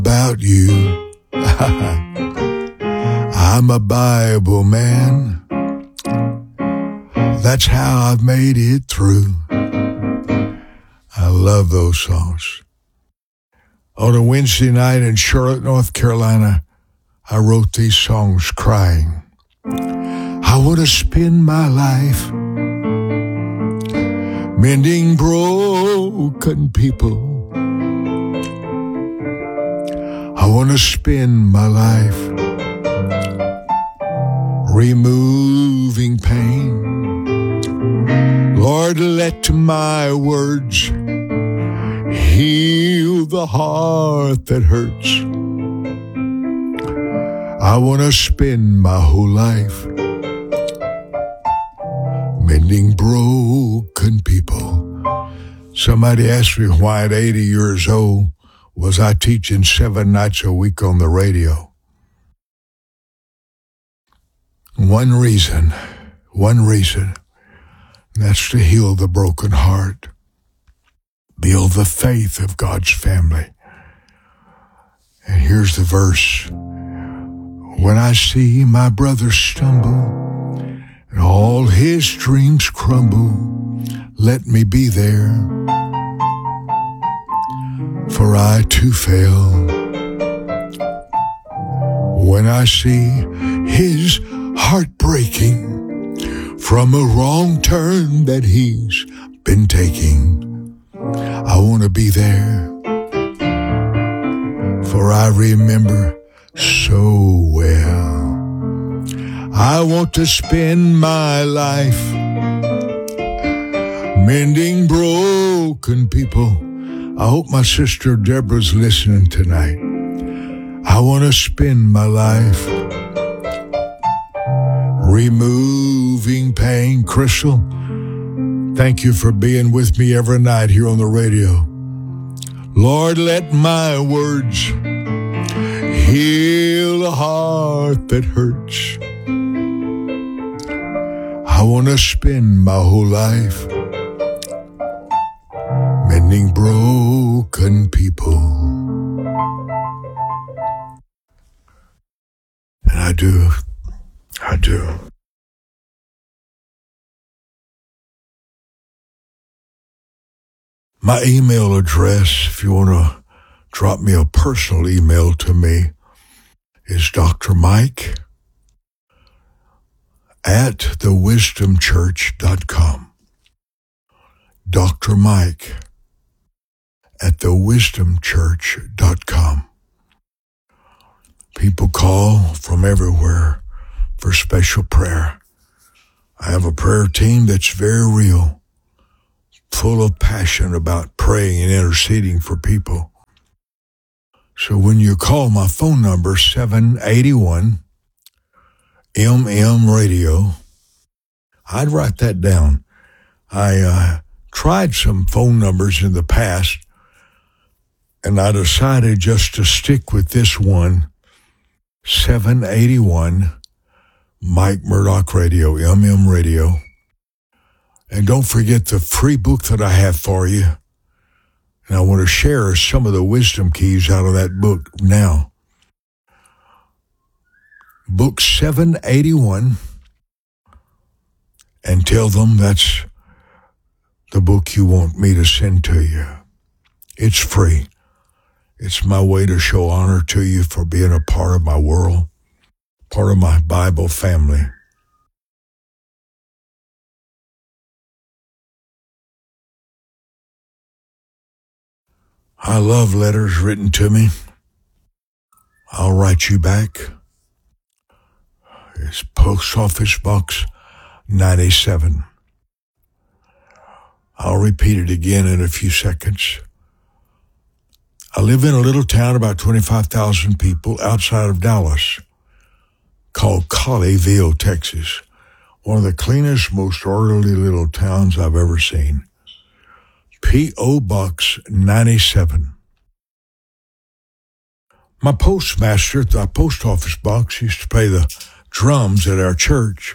about you. I'm a Bible man. That's how I've made it through. I love those songs. On a Wednesday night in Charlotte, North Carolina, I wrote these songs crying. I want to spend my life mending broken people. I want to spend my life removing pain. Lord, let my words heal the heart that hurts. I want to spend my whole life mending broken people. Somebody asked me why at 80 years old was I teaching 7 nights a week on the radio. One reason, that's to heal the broken heart, build the faith of God's family. And here's the verse. When I see my brother stumble and all his dreams crumble, let me be there, for I too fail. When I see his heart breaking from a wrong turn that he's been taking, I want to be there, for I remember so well. I want to spend my life mending broken people. I hope my sister Deborah's listening tonight. I want to spend my life removing pain. Crystal, thank you for being with me every night here on the radio. Lord, let my words heal a heart that hurts. I want to spend my whole life mending broken people. And I do. My email address, if you want to drop me a personal email to me, is Dr. Mike at thewisdomchurch.com. Dr. Mike at thewisdomchurch.com. People call from everywhere for special prayer. I have a prayer team that's very real, full of passion about praying and interceding for people. So when you call my phone number, 781 MM Radio, I'd write that down. I tried some phone numbers in the past, and I decided just to stick with this one, 781 Mike Murdoch Radio, MM Radio. And don't forget the free book that I have for you. And I want to share some of the wisdom keys out of that book now. Book 781, and tell them that's the book you want me to send to you. It's free. It's my way to show honor to you for being a part of my world, part of my Bible family. I love letters written to me. I'll write you back. It's Post Office Box 97. I'll repeat it again in a few seconds. I live in a little town about 25,000 people outside of Dallas called Colleyville, Texas. One of the cleanest, most orderly little towns I've ever seen. P.O. Box 97. My postmaster at the post office box used to play the drums at our church.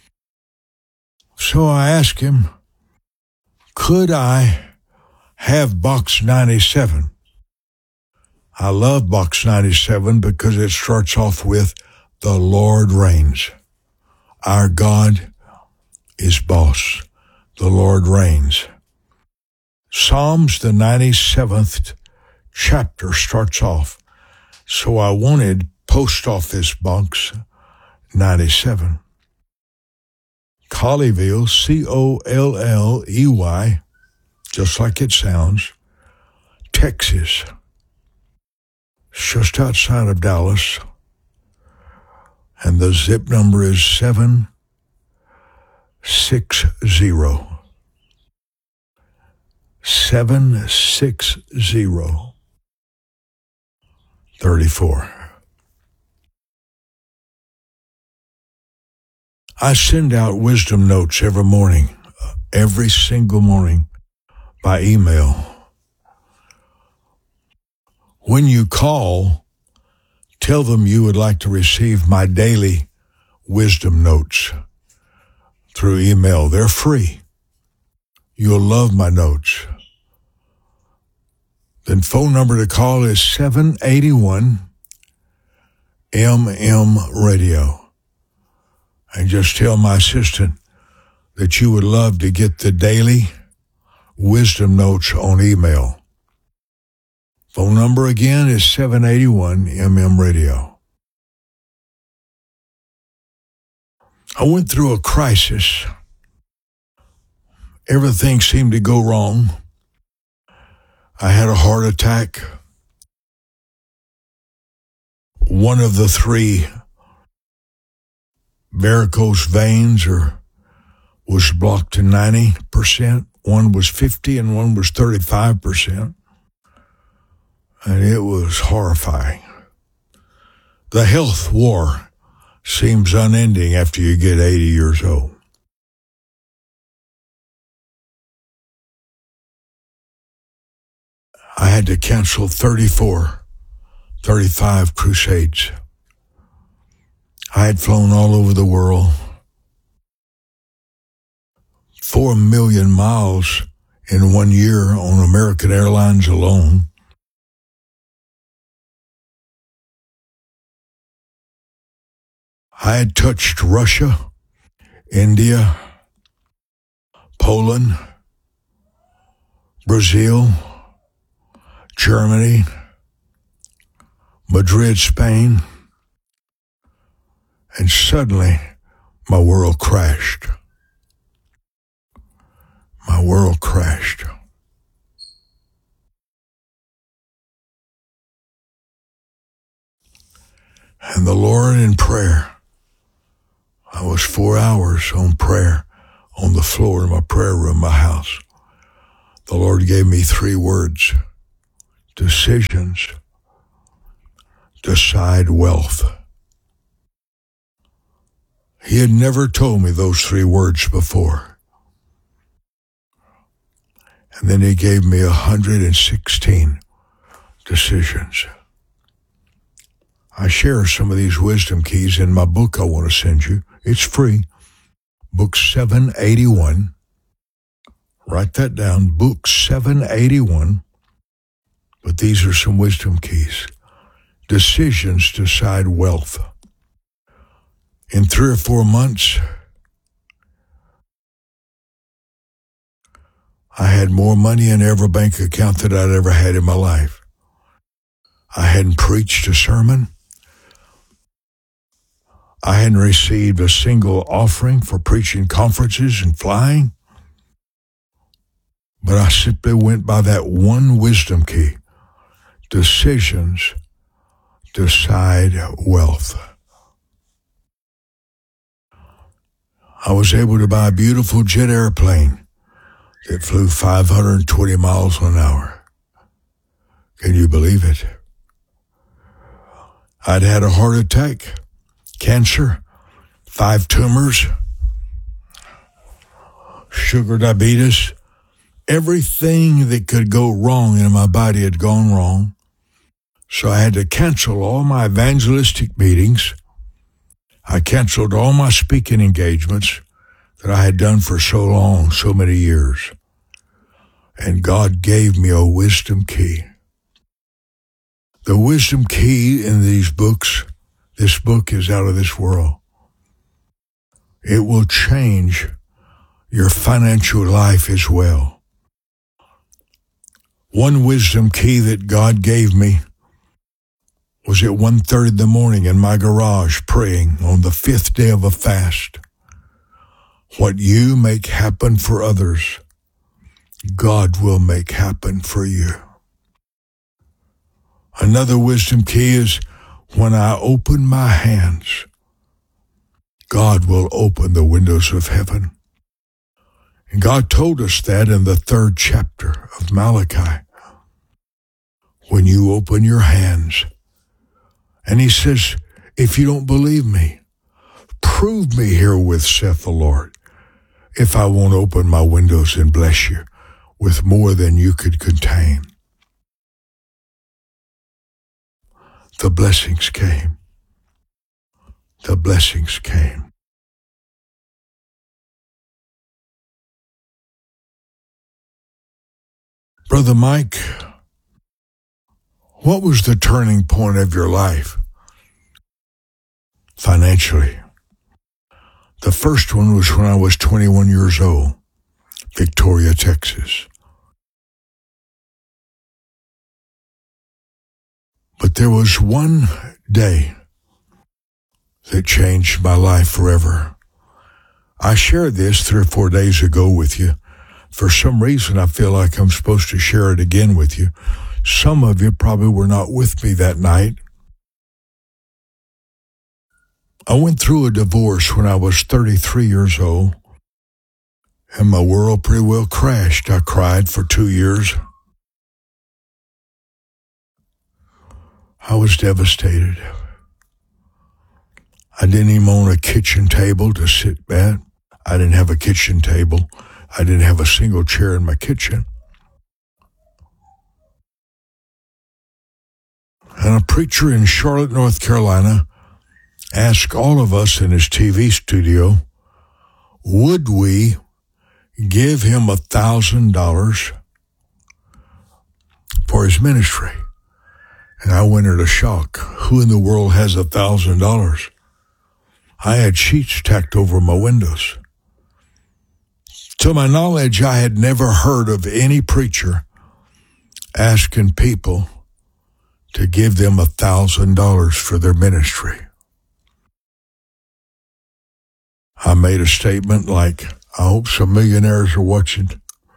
So I asked him, could I have box 97? I love Box 97 because it starts off with, "The Lord reigns." Our God is boss. The Lord reigns. Psalms, the 97th chapter, starts off, "So I wanted Post Office Box 97. Colleyville, Colley, just like it sounds, Texas. It's just outside of Dallas. And the zip number is 760. 760-34. I send out wisdom notes every single morning by email. When you call, tell them you would like to receive my daily wisdom notes through email. They're free. You'll love my notes. Then phone number to call is 781 Radio. And just tell my assistant that you would love to get the daily wisdom notes on email. Phone number again is 781 Radio. I went through a crisis. Everything seemed to go wrong. I had a heart attack. One of the 3 varicose veins was blocked to 90%. One was 50% and one was 35%. And it was horrifying. The health war seems unending after you get 80 years old. I had to cancel 35 crusades. I had flown all over the world. 4 million miles in 1 year on American Airlines alone. I had touched Russia, India, Poland, Brazil, Germany, Madrid, Spain, and suddenly my world crashed. My world crashed. And the Lord in prayer, I was 4 hours on prayer on the floor in my prayer room, my house. The Lord gave me 3 words: decisions, decide wealth. He had never told me those 3 words before. And then he gave me 116 decisions. I share some of these wisdom keys in my book I want to send you. It's free. Book 781. Write that down. Book 781. But these are some wisdom keys. Decisions decide wealth. In 3 or 4 months, I had more money in every bank account that I'd ever had in my life. I hadn't preached a sermon. I hadn't received a single offering for preaching conferences and flying. But I simply went by that one wisdom key. Decisions decide wealth. I was able to buy a beautiful jet airplane that flew 520 miles an hour. Can you believe it? I'd had a heart attack, cancer, 5 tumors, sugar diabetes. Everything that could go wrong in my body had gone wrong. So I had to cancel all my evangelistic meetings. I canceled all my speaking engagements that I had done for so long, so many years. And God gave me a wisdom key. The wisdom key in these books, this book is out of this world. It will change your financial life as well. One wisdom key that God gave me was at 1:30 in the morning in my garage praying on the 5th day of a fast. What you make happen for others, God will make happen for you. Another wisdom key is when I open my hands, God will open the windows of heaven. And God told us that in the 3rd chapter of Malachi. When you open your hands, and he says, if you don't believe me, prove me herewith, saith the Lord, if I won't open my windows and bless you with more than you could contain. The blessings came. The blessings came. Brother Mike, what was the turning point of your life financially? The first one was when I was 21 years old, Victoria, Texas. But there was one day that changed my life forever. I shared this 3 or 4 days ago with you. For some reason, I feel like I'm supposed to share it again with you. Some of you probably were not with me that night. I went through a divorce when I was 33 years old, and my world pretty well crashed. I cried for 2 years. I was devastated. I didn't even own a kitchen table to sit at. I didn't have a kitchen table. I didn't have a single chair in my kitchen. And a preacher in Charlotte, North Carolina, asked all of us in his TV studio, would we give him $1,000 for his ministry? And I went into shock. Who in the world has $1,000? I had sheets tacked over my windows. To my knowledge, I had never heard of any preacher asking people to give them $1,000 for their ministry. I made a statement like, I hope some millionaires are watching.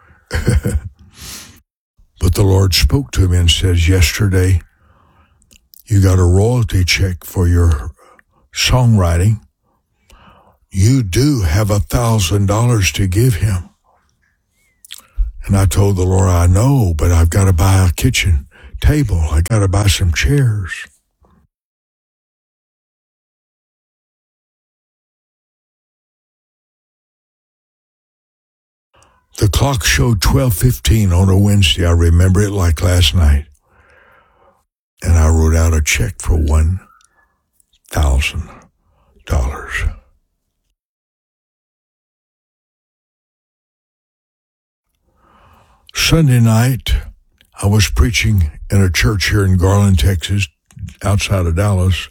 But the Lord spoke to me and says, yesterday, you got a royalty check for your songwriting. You do have $1,000 to give him. And I told the Lord, I know, but I've got to buy a kitchen table. I got to buy some chairs. The clock showed 12:15 on a Wednesday. I remember it like last night. And I wrote out a check for $1,000. Sunday night, I was preaching in a church here in Garland, Texas, outside of Dallas.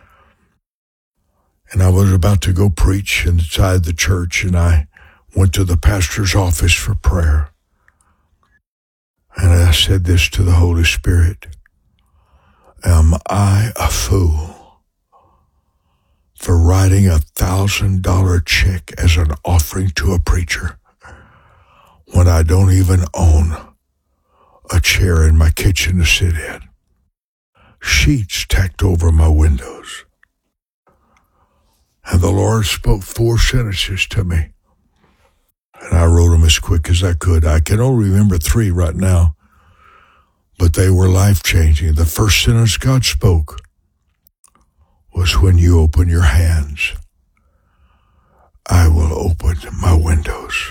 And I was about to go preach inside the church, and I went to the pastor's office for prayer. And I said this to the Holy Spirit. Am I a fool for writing $1,000 check as an offering to a preacher when I don't even own a chair in my kitchen to sit in? Sheets tacked over my windows. And the Lord spoke 4 sentences to me. And I wrote them as quick as I could. I can only remember 3 right now, but they were life-changing. The first sentence God spoke was, when you open your hands, I will open my windows.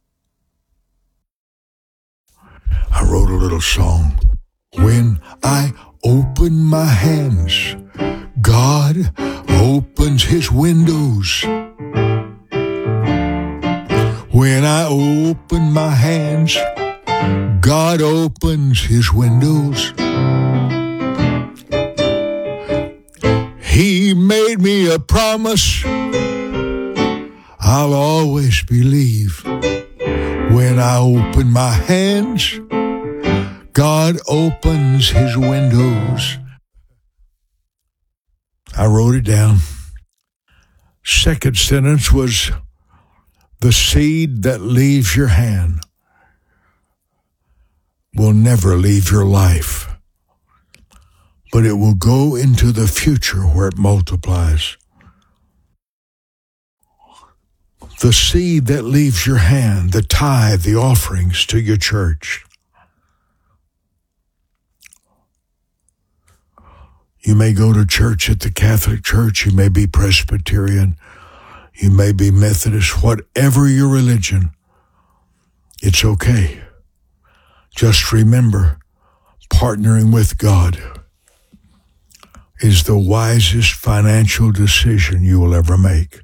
I wrote a little song. When I open my hands, God opens his windows. When I open my hands, God opens his windows. He made me a promise I'll always believe. When I open my hands, God opens his windows. I wrote it down. Second sentence was, the seed that leaves your hand will never leave your life, but it will go into the future where it multiplies. The seed that leaves your hand, the tithe, the offerings to your church. You may go to church at the Catholic Church, you may be Presbyterian, you may be Methodist, whatever your religion, it's okay. Just remember, partnering with God is the wisest financial decision you will ever make.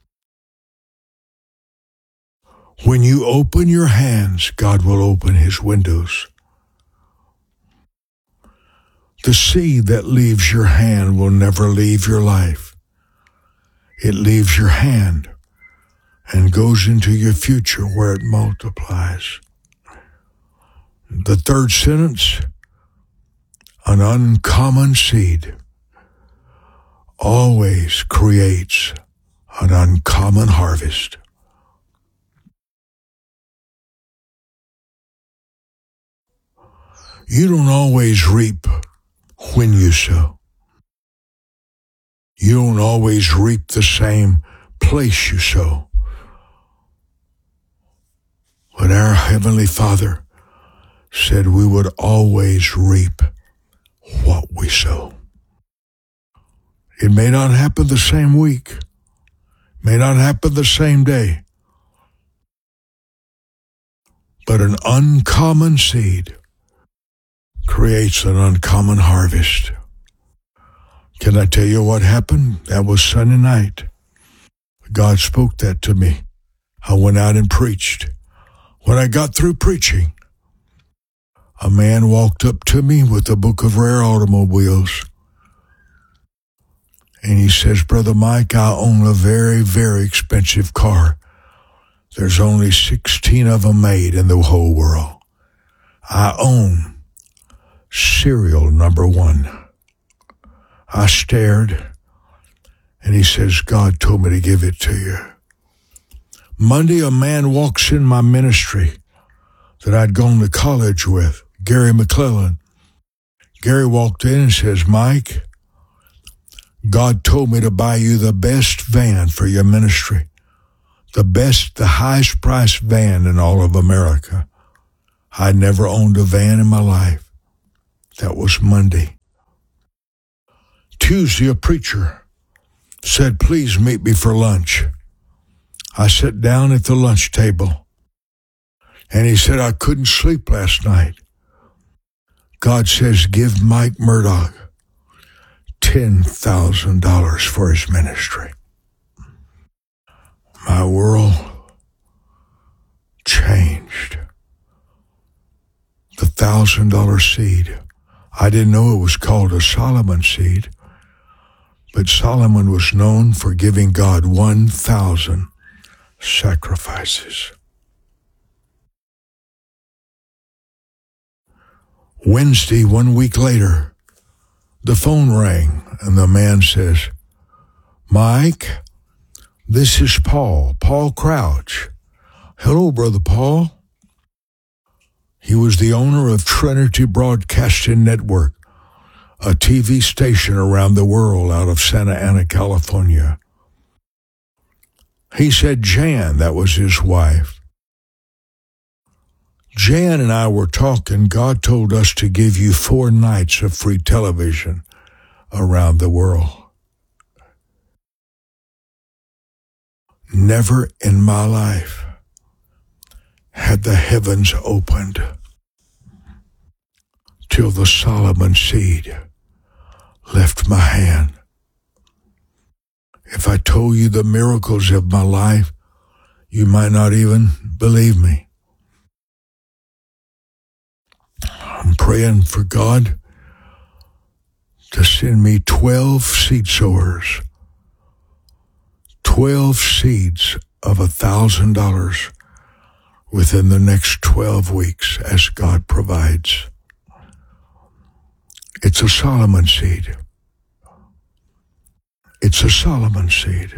When you open your hands, God will open his windows. The seed that leaves your hand will never leave your life. It leaves your hand and goes into your future where it multiplies. The third sentence, an uncommon seed always creates an uncommon harvest. You don't always reap when you sow. You don't always reap the same place you sow. But our Heavenly Father said we would always reap what we sow. It may not happen the same week, may not happen the same day, but an uncommon seed creates an uncommon harvest. Can I tell you what happened? That was Sunday night. God spoke that to me. I went out and preached. When I got through preaching, a man walked up to me with a book of rare automobiles. And he says, Brother Mike, I own a very, very expensive car. There's only 16 of them made in the whole world. I own serial number 1. I stared, and he says, God told me to give it to you. Monday, a man walks in my ministry that I'd gone to college with, Gary McClellan. Gary walked in and says, Mike, God told me to buy you the best van for your ministry, the highest priced van in all of America. I'd never owned a van in my life. That was Monday. Tuesday, a preacher said, please meet me for lunch. I sat down at the lunch table, and he said, I couldn't sleep last night. God says, give Mike Murdoch $10,000 for his ministry. My world changed. The $1,000 seed. I didn't know it was called a Solomon seed, but Solomon was known for giving God 1,000 sacrifices. Wednesday, 1 week later, the phone rang, and the man says, Mike, this is Paul Crouch. Hello, Brother Paul. He was the owner of Trinity Broadcasting Network, a TV station around the world out of Santa Ana, California. He said Jan, that was his wife. Jan and I were talking. God told us to give you 4 nights of free television around the world. Never in my life had the heavens opened till the Solomon seed left my hand. If I told you the miracles of my life, you might not even believe me. I'm praying for God to send me 12 seed sowers, 12 seeds of $1,000 within the next 12 weeks as God provides. It's a Solomon seed. It's a Solomon seed.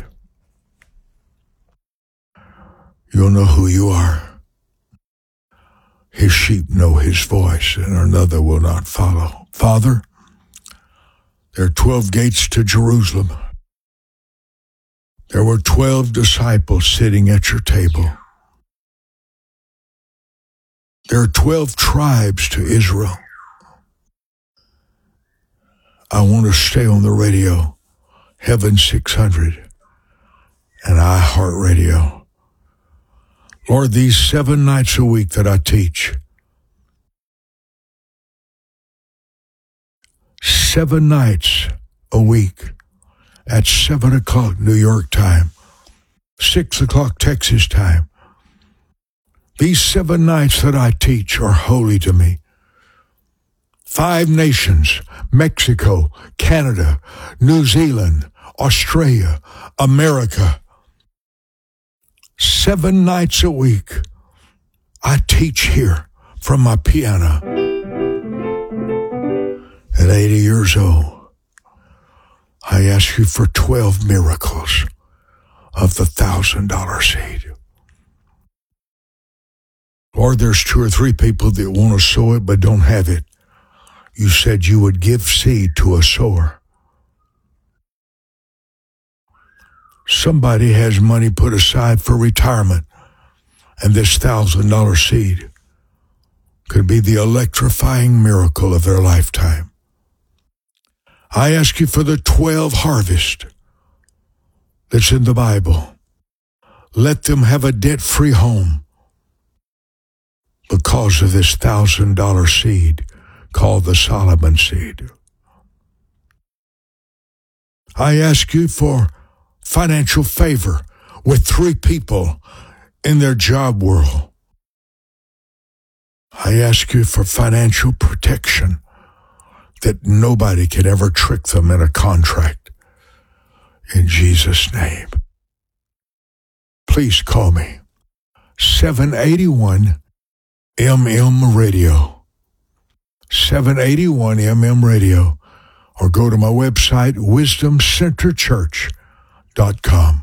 You'll know who you are. His sheep know his voice, and another will not follow. Father, there are 12 gates to Jerusalem. There were 12 disciples sitting at your table. There are 12 tribes to Israel. I want to stay on the radio, Heaven 600 and iHeartRadio. Lord, these 7 nights a week that I teach, 7 nights a week at 7 o'clock New York time, 6 o'clock Texas time. These 7 nights that I teach are holy to me. 5 nations, Mexico, Canada, New Zealand, Australia, America. 7 nights a week, I teach here from my piano. At 80 years old, I ask you for 12 miracles of the $1,000 seed. Lord, there's 2 or 3 people that want to sow it but don't have it. You said you would give seed to a sower. Somebody has money put aside for retirement, and this $1,000 seed could be the electrifying miracle of their lifetime. I ask you for the 12 harvest that's in the Bible. Let them have a debt-free home because of this $1,000 seed called the Solomon seed. I ask you for financial favor with 3 people in their job world. I ask you for financial protection that nobody can ever trick them in a contract. In Jesus' name. Please call me. 781 MM Radio. 781 MM Radio. Or go to my website, wisdomcenterchurch.com.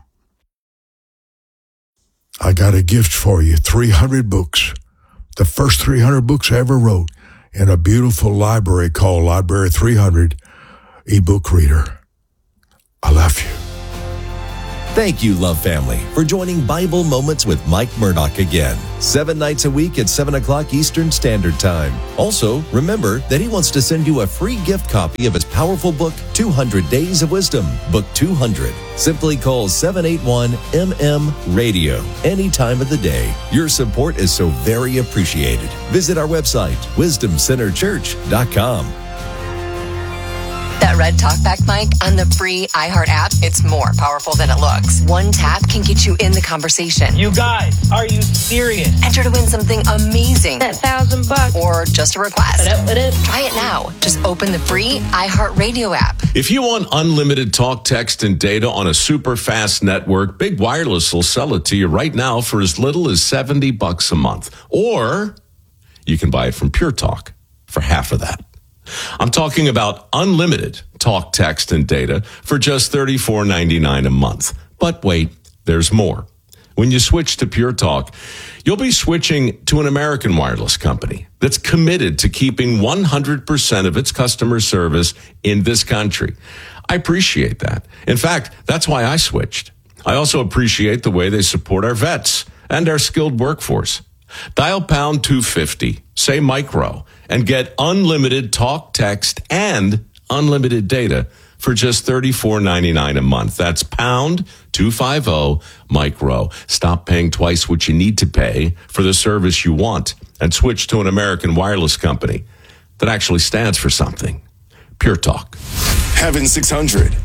I got a gift for you, 300 books. The first 300 books I ever wrote in a beautiful library called Library 300 ebook reader. I love you. Thank you, Love Family, for joining Bible Moments with Mike Murdock again. 7 nights a week at 7 o'clock Eastern Standard Time. Also, remember that he wants to send you a free gift copy of his powerful book, 200 Days of Wisdom, Book 200. Simply call 781-MM-RADIO any time of the day. Your support is so very appreciated. Visit our website, wisdomcenterchurch.com. That red talkback mic on the free iHeart app, it's more powerful than it looks. One tap can get you in the conversation. You guys, are you serious? Enter to win something amazing. That $1,000. Or just a request. What up? Try it now. Just open the free iHeart Radio app. If you want unlimited talk, text, and data on a super fast network, Big Wireless will sell it to you right now for as little as $70 a month. Or you can buy it from Pure Talk for half of that. I'm talking about unlimited talk, text, and data for just $34.99 a month. But wait, there's more. When you switch to Pure Talk, you'll be switching to an American wireless company that's committed to keeping 100% of its customer service in this country. I appreciate that. In fact, that's why I switched. I also appreciate the way they support our vets and our skilled workforce. Dial pound 250, say micro, and get unlimited talk, text, and unlimited data for just $34.99 a month. That's pound 250 micro. Stop paying twice what you need to pay for the service you want and switch to an American wireless company that actually stands for something. Pure Talk. Heaven 600